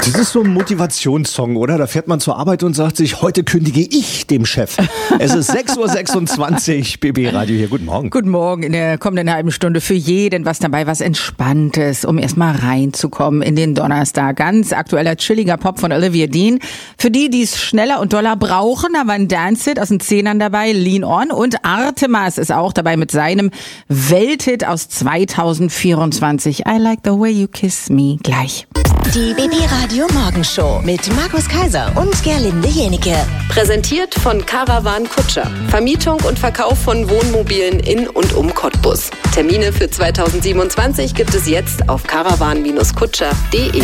Das ist so ein Motivationssong, oder? Da fährt man zur Arbeit und sagt sich, heute kündige ich dem Chef. Es ist 6.26 Uhr, BB Radio hier. Guten Morgen. Guten Morgen. In der kommenden halben Stunde für jeden was dabei, was Entspanntes, um erstmal reinzukommen in den Donnerstag. Ganz aktueller, chilliger Pop von Olivia Dean. Für die, die es schneller und doller brauchen, da war ein Dance-Hit aus den 10ern dabei, Lean On. Und Artemas ist auch dabei mit seinem Welthit aus 2024. I like the way you kiss me. Gleich. Die BB Radio Morgenshow mit Markus Kaiser und Gerlinde Jenike. Präsentiert von Caravan Kutscher. Vermietung und Verkauf von Wohnmobilen in und um Cottbus. Termine für 2027 gibt es jetzt auf caravan-kutscher.de.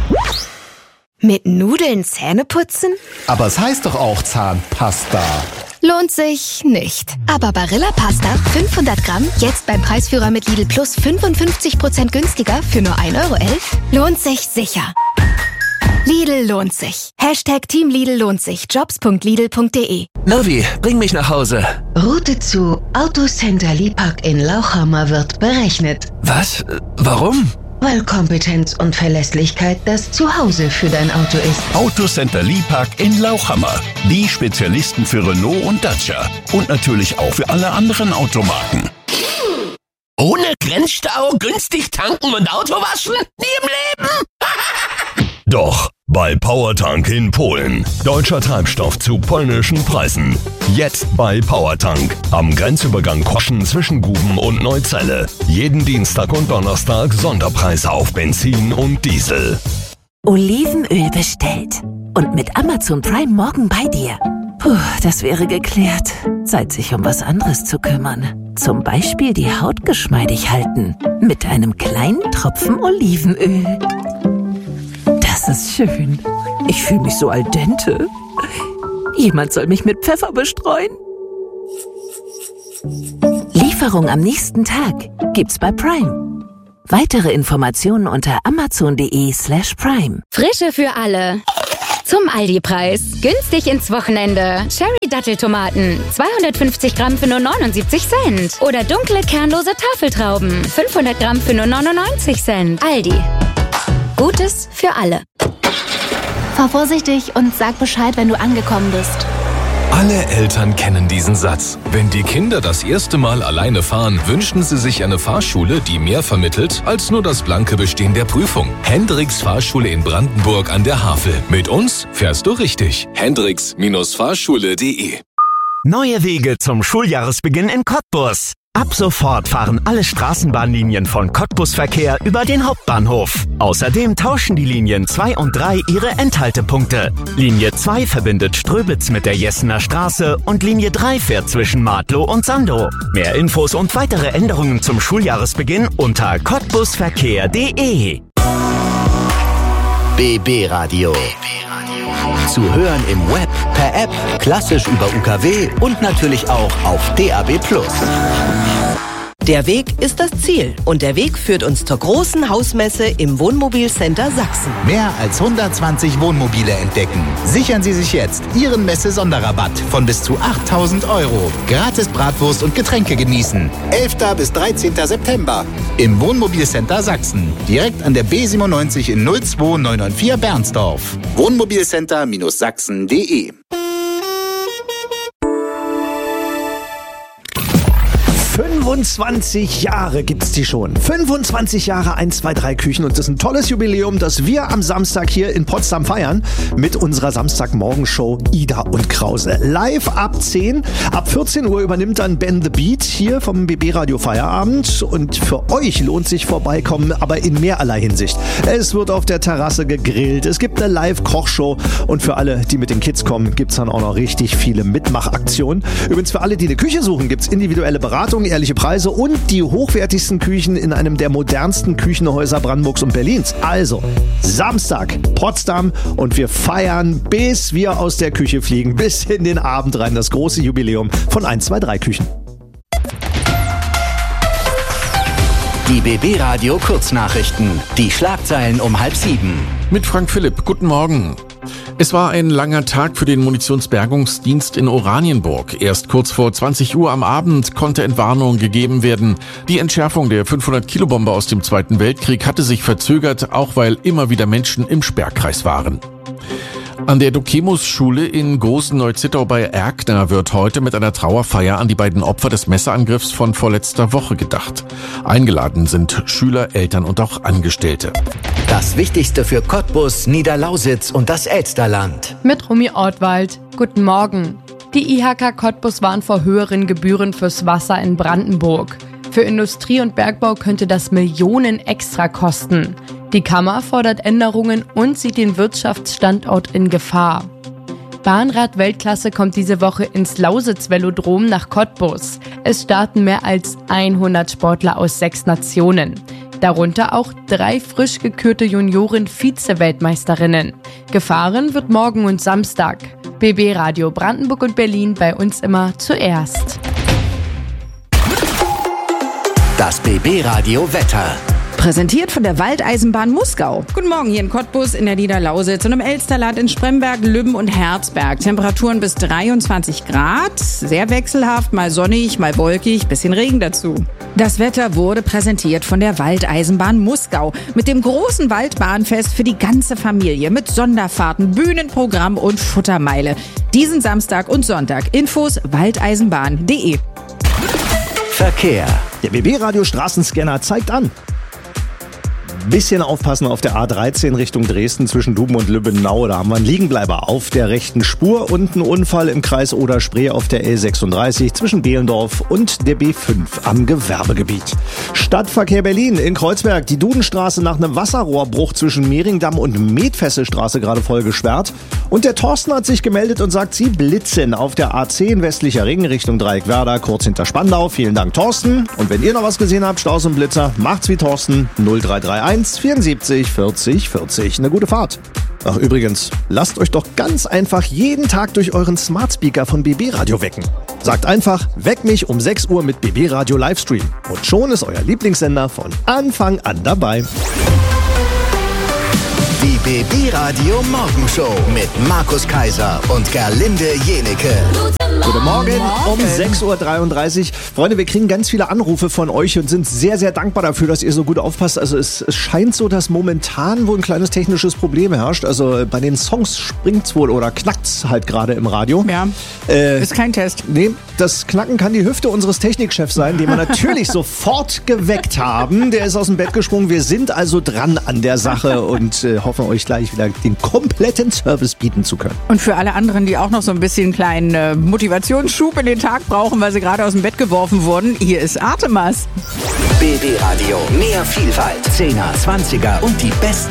Mit Nudeln Zähne putzen? Aber es heißt doch auch Zahnpasta. Lohnt sich nicht. Aber Barilla Pasta 500 Gramm, jetzt beim Preisführer mit Lidl Plus 55% günstiger für nur 1,11 € lohnt sich sicher. Lidl lohnt sich. Hashtag Team Lidl lohnt sich. Jobs.lidl.de. Navi, bring mich nach Hause. Route zu Autocenter Lipack in Lauchhammer wird berechnet. Was? Warum? Weil Kompetenz und Verlässlichkeit das Zuhause für dein Auto ist. Autocenter Lipack in Lauchhammer. Die Spezialisten für Renault und Dacia. Und natürlich auch für alle anderen Automarken. Ohne Grenzstau, günstig tanken und Auto waschen? Nie im Leben! Doch, bei PowerTank in Polen. Deutscher Treibstoff zu polnischen Preisen. Jetzt bei PowerTank. Am Grenzübergang Koschen zwischen Guben und Neuzelle. Jeden Dienstag und Donnerstag Sonderpreise auf Benzin und Diesel. Olivenöl bestellt. Und mit Amazon Prime morgen bei dir. Puh, das wäre geklärt. Zeit, sich um was anderes zu kümmern. Zum Beispiel die Haut geschmeidig halten. Mit einem kleinen Tropfen Olivenöl. Das ist schön. Ich fühle mich so al dente. Jemand soll mich mit Pfeffer bestreuen. Lieferung am nächsten Tag gibt's bei Prime. Weitere Informationen unter amazon.de/prime. Frische für alle. Zum Aldi-Preis. Günstig ins Wochenende. Cherry-Datteltomaten. 250 Gramm für nur 79 Cent. Oder dunkle, kernlose Tafeltrauben. 500 Gramm für nur 99 Cent. Aldi. Gutes für alle. Fahr vorsichtig und sag Bescheid, wenn du angekommen bist. Alle Eltern kennen diesen Satz. Wenn die Kinder das erste Mal alleine fahren, wünschen sie sich eine Fahrschule, die mehr vermittelt als nur das blanke Bestehen der Prüfung. Hendricks Fahrschule in Brandenburg an der Havel. Mit uns fährst du richtig. Hendricks-Fahrschule.de. Neue Wege zum Schuljahresbeginn in Cottbus. Ab sofort fahren alle Straßenbahnlinien von Cottbus-Verkehr über den Hauptbahnhof. Außerdem tauschen die Linien 2 und 3 ihre Endhaltepunkte. Linie 2 verbindet Ströbitz mit der Jessener Straße und Linie 3 fährt zwischen Martlow und Sandow. Mehr Infos und weitere Änderungen zum Schuljahresbeginn unter cottbusverkehr.de. BB Radio. Zu hören im Web, per App, klassisch über UKW und natürlich auch auf DAB+. Der Weg ist das Ziel und der Weg führt uns zur großen Hausmesse im Wohnmobilcenter Sachsen. Mehr als 120 Wohnmobile entdecken. Sichern Sie sich jetzt Ihren Messe-Sonderrabatt von bis zu 8.000 €. Gratis Bratwurst und Getränke genießen. 11. bis 13. September im Wohnmobilcenter Sachsen. Direkt an der B97 in 02994 Bernsdorf. Wohnmobilcenter-sachsen.de. 25 Jahre gibt's die schon. 25 Jahre 1, 2, 3 Küchen und das ist ein tolles Jubiläum, das wir am Samstag hier in Potsdam feiern mit unserer Samstagmorgenshow Ida und Krause. Live ab 10, ab 14 Uhr übernimmt dann Ben the Beat hier vom BB Radio Feierabend und für euch lohnt sich vorbeikommen, aber in mehrerlei Hinsicht. Es wird auf der Terrasse gegrillt, es gibt eine Live-Kochshow und für alle, die mit den Kids kommen, gibt's dann auch noch richtig viele Mitmachaktionen. Übrigens für alle, die eine Küche suchen, gibt's individuelle Beratung, ehrliche Preise und die hochwertigsten Küchen in einem der modernsten Küchenhäuser Brandenburgs und Berlins. Also, Samstag, Potsdam und wir feiern, bis wir aus der Küche fliegen, bis in den Abend rein. Das große Jubiläum von 1, 2, 3 Küchen. Die BB Radio Kurznachrichten. Die Schlagzeilen um 6:30. Mit Frank Philipp. Guten Morgen. Es war ein langer Tag für den Munitionsbergungsdienst in Oranienburg. Erst kurz vor 20 Uhr am Abend konnte Entwarnung gegeben werden. Die Entschärfung der 500-Kilo-Bombe aus dem Zweiten Weltkrieg hatte sich verzögert, auch weil immer wieder Menschen im Sperrkreis waren. An der Dokemus-Schule in Gosen-Neuzittau bei Erkner wird heute mit einer Trauerfeier an die beiden Opfer des Messerangriffs von vorletzter Woche gedacht. Eingeladen sind Schüler, Eltern und auch Angestellte. Das Wichtigste für Cottbus, Niederlausitz und das Elsterland. Mit Rumi Ortwald. Guten Morgen. Die IHK Cottbus warnt vor höheren Gebühren fürs Wasser in Brandenburg. Für Industrie und Bergbau könnte das Millionen extra kosten. Die Kammer fordert Änderungen und sieht den Wirtschaftsstandort in Gefahr. Bahnrad Weltklasse kommt diese Woche ins Lausitz-Velodrom nach Cottbus. Es starten mehr als 100 Sportler aus 6 Nationen. Darunter auch 3 frisch gekürte Junioren-Vize-Weltmeisterinnen. Gefahren wird morgen und Samstag. BB Radio Brandenburg und Berlin bei uns immer zuerst. Das BB Radio Wetter. Präsentiert von der Waldeisenbahn Muskau. Guten Morgen hier in Cottbus, in der Niederlausitz und im Elsterland, in Spremberg, Lübben und Herzberg. Temperaturen bis 23 Grad. Sehr wechselhaft, mal sonnig, mal wolkig, bisschen Regen dazu. Das Wetter wurde präsentiert von der Waldeisenbahn Muskau. Mit dem großen Waldbahnfest für die ganze Familie. Mit Sonderfahrten, Bühnenprogramm und Futtermeile. Diesen Samstag und Sonntag. Infos waldeisenbahn.de. Verkehr. Der BB-Radio Straßenscanner zeigt an. Bisschen aufpassen auf der A13 Richtung Dresden zwischen Duben und Lübbenau. Da haben wir einen Liegenbleiber auf der rechten Spur und einen Unfall im Kreis Oder-Spree auf der L36 zwischen Behlendorf und der B5 am Gewerbegebiet. Stadtverkehr Berlin in Kreuzberg. Die Dudenstraße nach einem Wasserrohrbruch zwischen Mehringdamm und Metfesselstraße gerade voll gesperrt. Und der Thorsten hat sich gemeldet und sagt, sie blitzen auf der A10 westlicher Ring Richtung Dreieckwerder, kurz hinter Spandau. Vielen Dank, Thorsten. Und wenn ihr noch was gesehen habt, Staus und Blitzer, macht's wie Thorsten. 0331 74 40 40. Eine gute Fahrt. Ach übrigens, lasst euch doch ganz einfach jeden Tag durch euren Smart Speaker von BB Radio wecken. Sagt einfach, weck mich um 6 Uhr mit BB Radio Livestream. Und schon ist euer Lieblingssender von Anfang an dabei. Die BB Radio Morgenshow mit Markus Kaiser und Gerlinde Jenecke. Guten Morgen um 6.33 Uhr. Freunde, wir kriegen ganz viele Anrufe von euch und sind sehr, sehr dankbar dafür, dass ihr so gut aufpasst. Also es scheint so, dass momentan wohl ein kleines technisches Problem herrscht. Also bei den Songs springt's wohl oder knackt's halt gerade im Radio. Ja, ist kein Test. Nee, das Knacken kann die Hüfte unseres Technikchefs sein, den wir natürlich sofort geweckt haben. Der ist aus dem Bett gesprungen. Wir sind also dran an der Sache und hoffen euch gleich wieder den kompletten Service bieten zu können. Und für alle anderen, die auch noch so ein bisschen kleinen Motivationsschub in den Tag brauchen, weil sie gerade aus dem Bett geworfen wurden, hier ist Artemas. BB Radio, mehr Vielfalt, 10er, 20er und die besten